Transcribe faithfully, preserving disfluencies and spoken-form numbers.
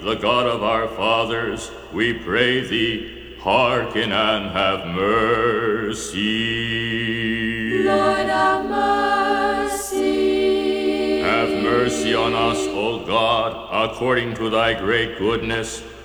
the God of our fathers, we pray thee, hearken and have mercy. Lord, have mercy. Have mercy on us, O God, according to thy great goodness,